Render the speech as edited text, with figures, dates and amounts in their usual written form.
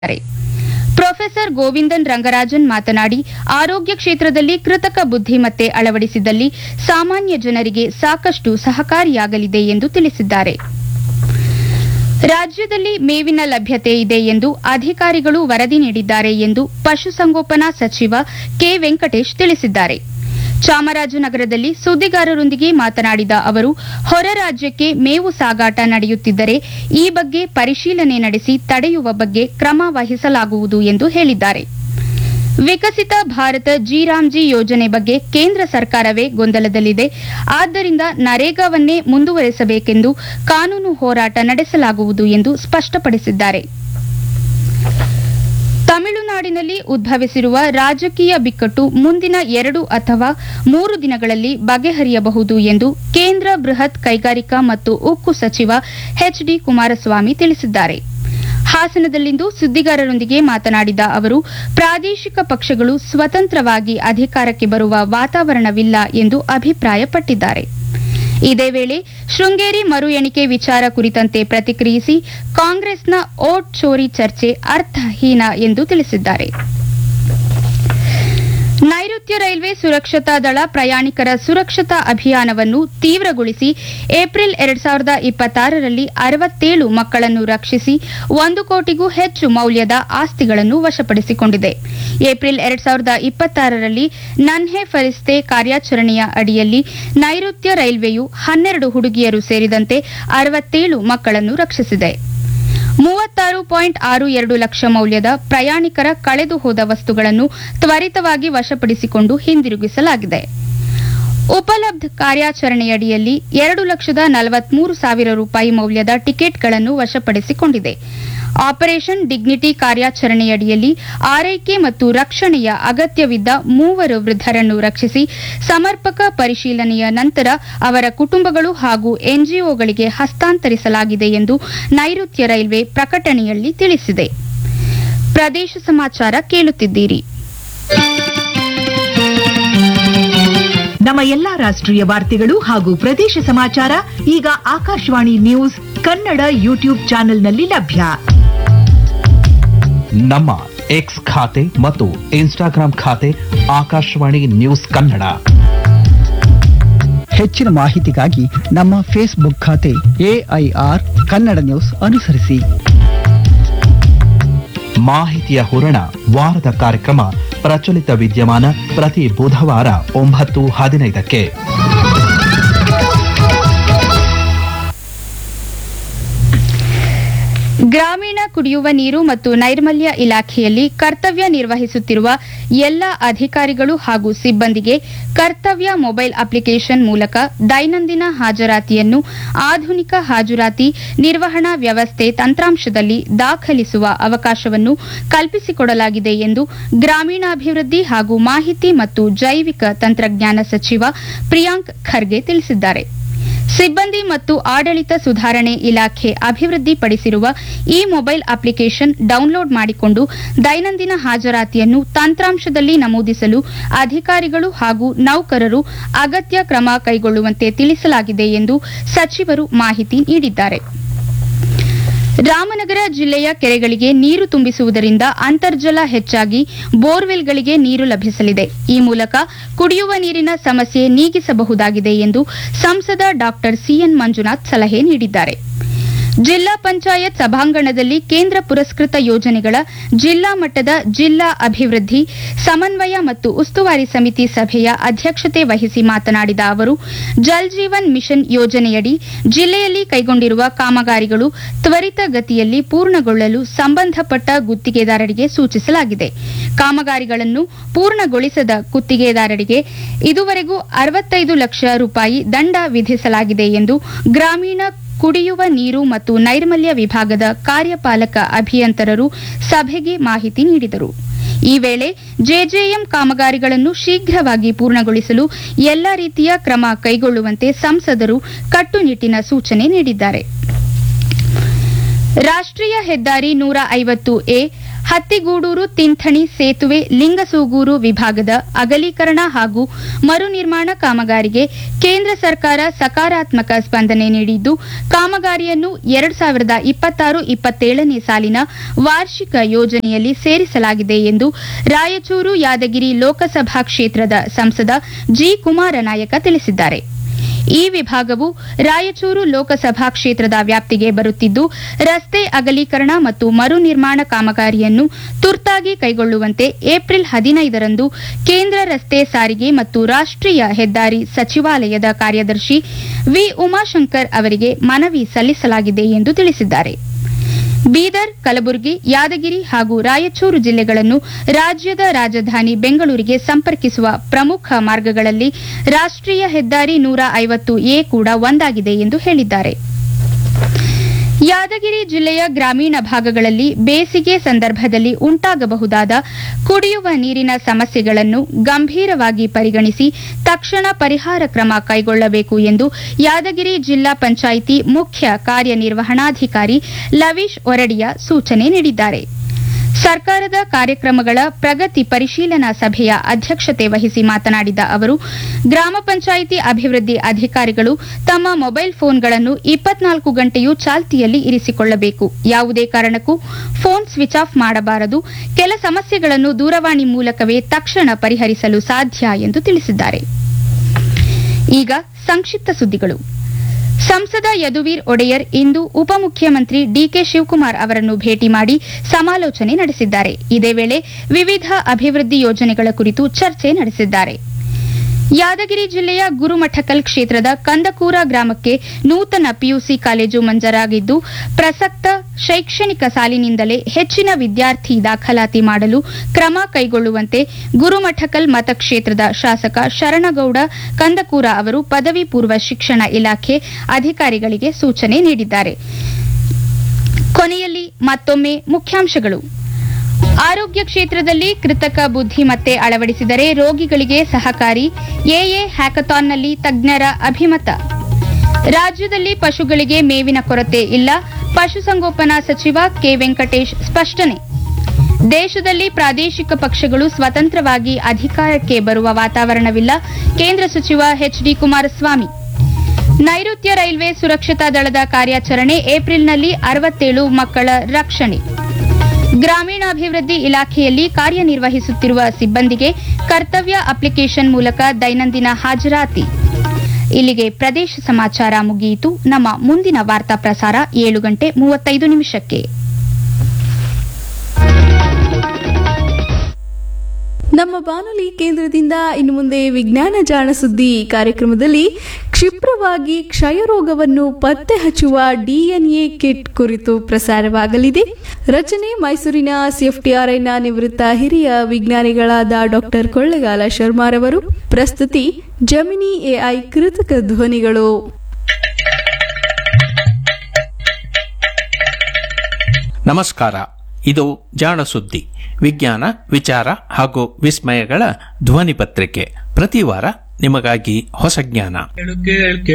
Professor Govindan Rangarajan ಮಾತನಾಡಿ, ಆರೋಗ್ಯ ಕ್ಷೇತ್ರದಲ್ಲಿ ಕೃತಕ ಬುದ್ಧಿಮತ್ತೆ ಅಳವಡಿಸಿದಲ್ಲಿ ಸಾಮಾನ್ಯ ಜನರಿಗೆ ಸಾಕಷ್ಟು ಸಹಕಾರಿಯಾಗಲಿದೆ ಎಂದು ತಿಳಿಸಿದ್ದಾರೆ. ರಾಜ್ಯದಲ್ಲಿ ಮೇವಿನ ಲಭ್ಯತೆ ಇದೆ ಎಂದು ಅಧಿಕಾರಿಗಳು ವರದಿ ನೀಡಿದ್ದಾರೆ ಎಂದು ಪಶುಸಂಗೋಪನಾ ಸಚಿವ ಕೆ. ವೆಂಕಟೇಶ್ ತಿಳಿಸಿದ್ದಾರೆ. ಚಾಮರಾಜನಗರದಲ್ಲಿ ಸುದ್ದಿಗಾರರೊಂದಿಗೆ ಮಾತನಾಡಿದ ಅವರು, ಹೊರ ರಾಜ್ಯಕ್ಕೆ ಮೇವು ಸಾಗಾಟ ನಡೆಯುತ್ತಿದ್ದರೆ ಈ ಬಗ್ಗೆ ಪರಿಶೀಲನೆ ನಡೆಸಿ ತಡೆಯುವ ಬಗ್ಗೆ ಕ್ರಮ ವಹಿಸಲಾಗುವುದು ಎಂದು ಹೇಳಿದ್ದಾರೆ. ವಿಕಸಿತ ಭಾರತ ಜಿ ಯೋಜನೆ ಬಗ್ಗೆ ಕೇಂದ್ರ ಸರ್ಕಾರವೇ ಗೊಂದಲದಲ್ಲಿದೆ. ಆದ್ದರಿಂದ ನರೇಗಾವನ್ನೇ ಮುಂದುವರೆಸಬೇಕೆಂದು ಕಾನೂನು ಹೋರಾಟ ನಡೆಸಲಾಗುವುದು ಎಂದು ಸ್ಪಷ್ಟಪಡಿಸಿದ್ದಾರೆ. ತಮಿಳುನಾಡಿನಲ್ಲಿ ಉದ್ಭವಿಸಿರುವ ರಾಜಕೀಯ ಬಿಕ್ಕಟ್ಟು ಮುಂದಿನ 2 ಅಥವಾ 3 ದಿನಗಳಲ್ಲಿ ಬಗೆಹರಿಯಬಹುದು ಎಂದು ಕೇಂದ್ರ ಬೃಹತ್ ಕೈಗಾರಿಕಾ ಮತ್ತು ಉಕ್ಕು ಸಚಿವ ಎಚ್. ಡಿ. ಕುಮಾರಸ್ವಾಮಿ ತಿಳಿಸಿದ್ದಾರೆ. ಹಾಸನದಲ್ಲಿಂದು ಸುದ್ದಿಗಾರರೊಂದಿಗೆ ಮಾತನಾಡಿದ ಅವರು, ಪ್ರಾದೇಶಿಕ ಪಕ್ಷಗಳು ಸ್ವತಂತ್ರವಾಗಿ ಅಧಿಕಾರಕ್ಕೆ ಬರುವ ವಾತಾವರಣವಿಲ್ಲ ಎಂದು ಅಭಿಪ್ರಾಯಪಟ್ಟಿದ್ದಾರೆ. ಇದೇ ವೇಳೆ ಶೃಂಗೇರಿ ಮರು ಎಣಿಕೆ ವಿಚಾರ ಕುರಿತಂತೆ ಪ್ರತಿಕ್ರಿಯಿಸಿ, ಕಾಂಗ್ರೆಸ್ನ ಓಟ್ ಚೋರಿ ಚರ್ಚೆ ಅರ್ಥಹೀನ ಎಂದು ತಿಳಿಸಿದ್ದಾರೆ. ನೈಋತ್ಯ ರೈಲ್ವೆ ಸುರಕ್ಷತಾ ದಳ ಪ್ರಯಾಣಿಕರ ಸುರಕ್ಷತಾ ಅಭಿಯಾನವನ್ನು ತೀವ್ರಗೊಳಿಸಿ ಏಪ್ರಿಲ್ 2026ರಲ್ಲಿ 67 ಮಕ್ಕಳನ್ನು ರಕ್ಷಿಸಿ 1 ಕೋಟಿಗೂ ಹೆಚ್ಚು ಮೌಲ್ಯದ ಆಸ್ತಿಗಳನ್ನು ವಶಪಡಿಸಿಕೊಂಡಿದೆ. ಏಪ್ರಿಲ್ 2026ರಲ್ಲಿ ನನ್ಹೆ ಫರಿಸ್ತೆ ಕಾರ್ಯಾಚರಣೆಯ ಅಡಿಯಲ್ಲಿ ನೈಋತ್ಯ ರೈಲ್ವೆಯು 12 ಹುಡುಗಿಯರು ಸೇರಿದಂತೆ 67 ಮಕ್ಕಳನ್ನು ರಕ್ಷಿಸಿದೆ. 36.62 ಲಕ್ಷ ಮೌಲ್ಯದ ಪ್ರಯಾಣಿಕರ ಕಳೆದು ಹೋದ ವಸ್ತುಗಳನ್ನು ತ್ವರಿತವಾಗಿ ವಶಪಡಿಸಿಕೊಂಡು ಹಿಂದಿರುಗಿಸಲಾಗಿದೆ. ಉಪಲಬ್ಧ ಕಾರ್ಯಾಚರಣೆಯಡಿಯಲ್ಲಿ 2,43,000 ರೂಪಾಯಿ ಮೌಲ್ಯದ ಟಿಕೆಟ್ಗಳನ್ನು ವಶಪಡಿಸಿಕೊಂಡಿದೆ. ಆಪರೇಷನ್ ಡಿಗ್ನಿಟಿ ಕಾರ್ಯಾಚರಣೆಯಡಿಯಲ್ಲಿ ಆರೈಕೆ ಮತ್ತು ರಕ್ಷಣೆಯ ಅಗತ್ಯವಿದ್ದ 3 ವೃದ್ಧರನ್ನು ರಕ್ಷಿಸಿ ಸಮರ್ಪಕ ಪರಿಶೀಲನೆಯ ನಂತರ ಅವರ ಕುಟುಂಬಗಳು ಹಾಗೂ ಎನ್ಜಿಒಗಳಿಗೆ ಹಸ್ತಾಂತರಿಸಲಾಗಿದೆ ಎಂದು ನೈಋತ್ಯ ರೈಲ್ವೆ ಪ್ರಕಟಣೆಯಲ್ಲಿ ತಿಳಿಸಿದೆ. ಪ್ರದೇಶ ಸಮಾಚಾರ ಕೇಳುತ್ತಿದ್ದೀರಿ. ನಮ್ಮ ಎಲ್ಲಾ ರಾಷ್ಟ್ರೀಯ ವಾರ್ತೆಗಳು ಹಾಗೂ ಪ್ರದೇಶ ಸಮಾಚಾರ ಈಗ ಆಕಾಶವಾಣಿ ನ್ಯೂಸ್ ಕನ್ನಡ ಯೂಟ್ಯೂಬ್ ಚಾನೆಲ್ನಲ್ಲಿ ಲಭ್ಯ. ನಮ್ಮ ಎಕ್ಸ್ ಖಾತೆ ಮತ್ತು ಇನ್ಸ್ಟಾಗ್ರಾಂ ಖಾತೆ ಆಕಾಶವಾಣಿ ನ್ಯೂಸ್ ಕನ್ನಡ. ಹೆಚ್ಚಿನ ಮಾಹಿತಿಗಾಗಿ ನಮ್ಮ ಫೇಸ್ಬುಕ್ ಖಾತೆ AIR ಕನ್ನಡ ನ್ಯೂಸ್ ಅನುಸರಿಸಿ. ಮಾಹಿತಿಯ ಹೂರಣ ವಾರದ ಕಾರ್ಯಕ್ರಮ ಪ್ರಚಲಿತ ವಿದ್ಯಮಾನ ಪ್ರತಿ ಬುಧವಾರ 9:15ಕ್ಕೆ. ಗ್ರಾಮೀಣ ಕುಡಿಯುವ ನೀರು ಮತ್ತು ನೈರ್ಮಲ್ಯ ಇಲಾಖೆಯಲ್ಲಿ ಕರ್ತವ್ಯ ನಿರ್ವಹಿಸುತ್ತಿರುವ ಎಲ್ಲ ಅಧಿಕಾರಿಗಳು ಹಾಗೂ ಸಿಬ್ಬಂದಿಗೆ ಕರ್ತವ್ಯ ಮೊಬೈಲ್ ಅಪ್ಲಿಕೇಶನ್ ಮೂಲಕ ದೈನಂದಿನ ಹಾಜರಾತಿಯನ್ನು ಆಧುನಿಕ ಹಾಜರಾತಿ ನಿರ್ವಹಣಾ ವ್ಯವಸ್ಥೆ ತಂತ್ರಾಂಶದಲ್ಲಿ ದಾಖಲಿಸುವ ಅವಕಾಶವನ್ನು ಕಲ್ಪಿಸಿಕೊಡಲಾಗಿದೆ ಎಂದು ಗ್ರಾಮೀಣಾಭಿವೃದ್ಧಿ ಹಾಗೂ ಮಾಹಿತಿ ಮತ್ತು ಜೈವಿಕ ತಂತ್ರಜ್ಞಾನ ಸಚಿವ ಪ್ರಿಯಾಂಕ್ ಖರ್ಗೆ ತಿಳಿಸಿದ್ದಾರೆ. ಸಿಬ್ಬಂದಿ ಮತ್ತು ಆಡಳಿತ ಸುಧಾರಣೆ ಇಲಾಖೆ ಅಭಿವೃದ್ಧಿಪಡಿಸಿರುವ ಈ ಮೊಬೈಲ್ ಅಪ್ಲಿಕೇಶನ್ ಡೌನ್ಲೋಡ್ ಮಾಡಿಕೊಂಡು ದೈನಂದಿನ ಹಾಜರಾತಿಯನ್ನು ತಂತ್ರಾಂಶದಲ್ಲಿ ನಮೂದಿಸಲು ಅಧಿಕಾರಿಗಳು ಹಾಗೂ ನೌಕರರು ಅಗತ್ಯ ಕ್ರಮ ಕೈಗೊಳ್ಳುವಂತೆ ತಿಳಿಸಲಾಗಿದೆ ಎಂದು ಸಚಿವರು ಮಾಹಿತಿ ನೀಡಿದ್ದಾರೆ. ರಾಮನಗರ ಜಿಲ್ಲೆಯ ಕೆರೆಗಳಿಗೆ ನೀರು ತುಂಬಿಸುವುದರಿಂದ ಅಂತರ್ಜಲ ಹೆಚ್ಚಾಗಿ ಬೋರ್ವೆಲ್ಗಳಿಗೆ ನೀರು ಲಭಿಸಲಿದೆ. ಈ ಮೂಲಕ ಕುಡಿಯುವ ನೀರಿನ ಸಮಸ್ಯೆ ನೀಗಿಸಬಹುದಾಗಿದೆ ಎಂದು ಸಂಸದ ಡಾ ಸಿಎನ್ ಮಂಜುನಾಥ್ ಸಲಹೆ ನೀಡಿದ್ದಾರೆ. ಜಿಲ್ಲಾ ಪಂಚಾಯತ್ ಸಭಾಂಗಣದಲ್ಲಿ ಕೇಂದ್ರ ಪುರಸ್ಕೃತ ಯೋಜನೆಗಳ ಜಿಲ್ಲಾ ಮಟ್ಟದ ಜಿಲ್ಲಾ ಅಭಿವೃದ್ಧಿ ಸಮನ್ವಯ ಮತ್ತು ಉಸ್ತುವಾರಿ ಸಮಿತಿ ಸಭೆಯ ಅಧ್ಯಕ್ಷತೆ ವಹಿಸಿ ಮಾತನಾಡಿದ ಅವರು, ಜಲ್ ಜೀವನ್ ಮಿಷನ್ ಯೋಜನೆಯಡಿ ಜಿಲ್ಲೆಯಲ್ಲಿ ಕೈಗೊಂಡಿರುವ ಕಾಮಗಾರಿಗಳು ತ್ವರಿತಗತಿಯಲ್ಲಿ ಪೂರ್ಣಗೊಳ್ಳಲು ಸಂಬಂಧಪಟ್ಟ ಗುತ್ತಿಗೆದಾರರಿಗೆ ಸೂಚಿಸಲಾಗಿದೆ. ಕಾಮಗಾರಿಗಳನ್ನು ಪೂರ್ಣಗೊಳಿಸದ ಗುತ್ತಿಗೆದಾರರಿಗೆ ಇದುವರೆಗೂ 65 ಲಕ್ಷ ರೂಪಾಯಿ ದಂಡ ವಿಧಿಸಲಾಗಿದೆ ಎಂದು ಗ್ರಾಮೀಣ ಕುಡಿಯುವ ನೀರು ಮತ್ತು ನೈರ್ಮಲ್ಯ ವಿಭಾಗದ ಕಾರ್ಯಪಾಲಕ ಅಭಿಯಂತರರು ಸಭೆಗೆ ಮಾಹಿತಿ ನೀಡಿದರು. ಈ ವೇಳೆ ಜೆಜೆಎಂ ಕಾಮಗಾರಿಗಳನ್ನು ಶೀಘ್ರವಾಗಿ ಪೂರ್ಣಗೊಳಿಸಲು ಎಲ್ಲಾ ರೀತಿಯ ಕ್ರಮ ಕೈಗೊಳ್ಳುವಂತೆ ಸಂಸದರು ಕಟ್ಟುನಿಟ್ಟಿನ ಸೂಚನೆ ನೀಡಿದ್ದಾರೆ. ರಾಷ್ಟ್ರೀಯ ಹೆದ್ದಾರಿ 150A ಹತ್ತಿಗೂಡೂರು ತಿಂಥಣಿ ಸೇತುವೆ ಲಿಂಗಸೂಗೂರು ವಿಭಾಗದ ಅಗಲೀಕರಣ ಹಾಗೂ ಮರು ನಿರ್ಮಾಣ ಕಾಮಗಾರಿಗೆ ಕೇಂದ್ರ ಸರ್ಕಾರ ಸಕಾರಾತ್ಮಕ ಸ್ಪಂದನೆ ನೀಡಿದ್ದು ಕಾಮಗಾರಿಯನ್ನು 2026-27ನೇ ಸಾಲಿನ ವಾರ್ಷಿಕ ಯೋಜನೆಯಲ್ಲಿ ಸೇರಿಸಲಾಗಿದೆ ಎಂದು ರಾಯಚೂರು ಯಾದಗಿರಿ ಲೋಕಸಭಾ ಕ್ಷೇತ್ರದ ಸಂಸದ ಜಿ ಕುಮಾರನಾಯಕ ತಿಳಿಸಿದ್ದಾರೆ. ಈ ವಿಭಾಗವು ರಾಯಚೂರು ಲೋಕಸಭಾ ಕ್ಷೇತ್ರದ ವ್ಯಾಪ್ತಿಗೆ ಬರುತ್ತಿದ್ದು ರಸ್ತೆ ಅಗಲೀಕರಣ ಮತ್ತು ಮರು ನಿರ್ಮಾಣ ಕಾಮಗಾರಿಯನ್ನು ತುರ್ತಾಗಿ ಕೈಗೊಳ್ಳುವಂತೆ ಏಪ್ರಿಲ್ 15ರಂದು ಕೇಂದ್ರ ರಸ್ತೆ ಸಾರಿಗೆ ಮತ್ತು ರಾಷ್ಟ್ರೀಯ ಹೆದ್ದಾರಿ ಸಚಿವಾಲಯದ ಕಾರ್ಯದರ್ಶಿ ವಿ ಉಮಾಶಂಕರ್ ಅವರಿಗೆ ಮನವಿ ಸಲ್ಲಿಸಲಾಗಿದೆ ಎಂದು ತಿಳಿಸಿದ್ದಾರೆ. ಬೀದರ್, ಕಲಬುರಗಿ, ಯಾದಗಿರಿ ಹಾಗೂ ರಾಯಚೂರು ಜಿಲ್ಲೆಗಳನ್ನು ರಾಜ್ಯದ ರಾಜಧಾನಿ ಬೆಂಗಳೂರಿಗೆ ಸಂಪರ್ಕಿಸುವ ಪ್ರಮುಖ ಮಾರ್ಗಗಳಲ್ಲಿ ರಾಷ್ಟ್ರೀಯ ಹೆದ್ದಾರಿ 150A ಕೂಡ ಒಂದಾಗಿದೆ ಎಂದು ಹೇಳಿದ್ದಾರೆ. ಯಾದಗಿರಿ ಜಿಲ್ಲೆಯ ಗ್ರಾಮೀಣ ಭಾಗಗಳಲ್ಲಿ ಬೇಸಿಗೆ ಸಂದರ್ಭದಲ್ಲಿ ಉಂಟಾಗಬಹುದಾದ ಕುಡಿಯುವ ನೀರಿನ ಸಮಸ್ಯೆಗಳನ್ನು ಗಂಭೀರವಾಗಿ ಪರಿಗಣಿಸಿ ತಕ್ಷಣ ಪರಿಹಾರ ಕ್ರಮ ಕೈಗೊಳ್ಳಬೇಕು ಎಂದು ಯಾದಗಿರಿ ಜಿಲ್ಲಾ ಪಂಚಾಯಿತಿ ಮುಖ್ಯ ಕಾರ್ಯನಿರ್ವಹಣಾಧಿಕಾರಿ ಲವೀಶ್ ಒರಡಿಯಾ ಸೂಚನೆ ನೀಡಿದ್ದಾರೆ. ಸರ್ಕಾರದ ಕಾರ್ಯಕ್ರಮಗಳ ಪ್ರಗತಿ ಪರಿಶೀಲನಾ ಸಭೆಯ ಅಧ್ಯಕ್ಷತೆ ವಹಿಸಿ ಮಾತನಾಡಿದ ಅವರು, ಗ್ರಾಮ ಪಂಚಾಯಿತಿ ಅಭಿವೃದ್ಧಿ ಅಧಿಕಾರಿಗಳು ತಮ್ಮ ಮೊಬೈಲ್ ಫೋನ್ಗಳನ್ನು 24 ಗಂಟೆಯೂ ಚಾಲ್ತಿಯಲ್ಲಿ ಇರಿಸಿಕೊಳ್ಳಬೇಕು. ಯಾವುದೇ ಕಾರಣಕ್ಕೂ ಫೋನ್ ಸ್ವಿಚ್ ಆಫ್ ಮಾಡಬಾರದು. ಕೆಲ ಸಮಸ್ಯೆಗಳನ್ನು ದೂರವಾಣಿ ಮೂಲಕವೇ ತಕ್ಷಣ ಪರಿಹರಿಸಲು ಸಾಧ್ಯ ಎಂದು ತಿಳಿಸಿದ್ದಾರೆ. ಈಗ ಸಂಕ್ಷಿಪ್ತ ಸುದ್ದಿಗಳು. ಸಂಸದ ಯದುವೀರ್ ಒಡೆಯರ್ ಇಂದು ಉಪಮುಖ್ಯಮಂತ್ರಿ ಡಿಕೆ ಶಿವಕುಮಾರ್ ಅವರನ್ನು ಭೇಟಿ ಮಾಡಿ ಸಮಾಲೋಚನೆ ನಡೆಸಿದ್ದಾರೆ. ಇದೇ ವೇಳೆ ವಿವಿಧ ಅಭಿವೃದ್ಧಿ ಯೋಜನೆಗಳ ಕುರಿತು ಚರ್ಚೆ ನಡೆಸಿದ್ದಾರೆ. ಯಾದಗಿರಿ ಜಿಲ್ಲೆಯ ಗುರುಮಠಕಲ್ ಕ್ಷೇತ್ರದ ಕಂದಕೂರ ಗ್ರಾಮಕ್ಕೆ ನೂತನ ಪಿಯುಸಿ ಕಾಲೇಜು ಮಂಜೂರಾಗಿದ್ದು ಪ್ರಸಕ್ತ ಶೈಕ್ಷಣಿಕ ಸಾಲಿನಿಂದಲೇ ಹೆಚ್ಚಿನ ವಿದ್ಯಾರ್ಥಿ ದಾಖಲಾತಿ ಮಾಡಲು ಕ್ರಮ ಕೈಗೊಳ್ಳುವಂತೆ ಗುರುಮಠಕಲ್ ಮತಕ್ಷೇತ್ರದ ಶಾಸಕ ಶರಣಗೌಡ ಕಂದಕೂರ ಅವರು ಪದವಿ ಪೂರ್ವ ಶಿಕ್ಷಣ ಇಲಾಖೆ ಅಧಿಕಾರಿಗಳಿಗೆ ಸೂಚನೆ ನೀಡಿದ್ದಾರೆ. ಕೊನೆಯಲ್ಲಿ ಮತ್ತೊಮ್ಮೆ ಮುಖ್ಯಾಂಶಗಳು. ಆರೋಗ್ಯ ಕ್ಷೇತ್ರದಲ್ಲಿ ಕೃತಕ ಬುದ್ಧಿಮತ್ತೆ ಅಳವಡಿಸಿದರೆ ರೋಗಿಗಳಿಗೆ ಸಹಕಾರಿ. ಎಎ ಹ್ಯಾಕಥಾನ್ನಲ್ಲಿ ತಜ್ಞರ ಅಭಿಮತ. ರಾಜ್ಯದಲ್ಲಿ ಪಶುಗಳಿಗೆ ಮೇವಿನ ಕೊರತೆ ಇಲ್ಲ. ಪಶುಸಂಗೋಪನಾ ಸಚಿವ ಕೆ ವೆಂಕಟೇಶ್ ಸ್ಪಷ್ಟನೆ. ದೇಶದಲ್ಲಿ ಪ್ರಾದೇಶಿಕ ಪಕ್ಷಗಳು ಸ್ವತಂತ್ರವಾಗಿ ಅಧಿಕಾರಕ್ಕೆ ಬರುವ ವಾತಾವರಣವಿಲ್ಲ. ಕೇಂದ್ರ ಸಚಿವ ಎಚ್ಡಿ ಕುಮಾರಸ್ವಾಮಿ. ನೈಋತ್ಯ ರೈಲ್ವೆ ಸುರಕ್ಷತಾ ದಳದ ಕಾರ್ಯಾಚರಣೆ. ಏಪ್ರಿಲ್ನಲ್ಲಿ 67 ಮಕ್ಕಳ ರಕ್ಷಣೆ. ಗ್ರಾಮೀಣಾಭಿವೃದ್ಧಿ ಇಲಾಖೆಯಲ್ಲಿ ಕಾರ್ಯನಿರ್ವಹಿಸುತ್ತಿರುವ ಸಿಬ್ಬಂದಿಗೆ ಕರ್ತವ್ಯ ಅಪ್ಲಿಕೇಶನ್ ಮೂಲಕ ದೈನಂದಿನ ಹಾಜರಾತಿ. ಇಲ್ಲಿಗೆ ಪ್ರದೇಶ ಸಮಾಚಾರ ಮುಗಿಯಿತು. ನಮ್ಮ ಮುಂದಿನ ವಾರ್ತಾ ಪ್ರಸಾರ 7:35. ನಮ್ಮ ಬಾನುಲಿ ಕೇಂದ್ರದಿಂದ ಇನ್ನು ಮುಂದೆ ವಿಜ್ಞಾನ ಜಾಣ ಸುದ್ದಿ ಕಾರ್ಯಕ್ರಮದಲ್ಲಿ ಕ್ಷಿಪ್ರವಾಗಿ ಕ್ಷಯರೋಗವನ್ನು ಪತ್ತೆ ಹಚ್ಚುವ ಡಿಎನ್ಎ ಕಿಟ್ ಕುರಿತು ಪ್ರಸಾರವಾಗಲಿದೆ. ರಚನೆ ಮೈಸೂರಿನ ಸಿಎಫ್ಟಿಆರ್ಐನ ನಿವೃತ್ತ ಹಿರಿಯ ವಿಜ್ಞಾನಿಗಳಾದ ಡಾಕ್ಟರ್ ಕೊಳ್ಳೇಗಾಲ ಶರ್ಮಾರವರು. ಪ್ರಸ್ತುತಿ ಜಮಿನಿ ಎಐ ಕೃತಕ ಧ್ವನಿಗಳು. ನಮಸ್ಕಾರ. ಇದು ಜಾಣ ಸುದ್ದಿ, ವಿಜ್ಞಾನ, ವಿಚಾರ ಹಾಗೂ ವಿಸ್ಮಯಗಳ ಧ್ವನಿ ಪತ್ರಿಕೆ. ಪ್ರತಿ ವಾರ ನಿಮಗಾಗಿ ಹೊಸ ಜ್ಞಾನ.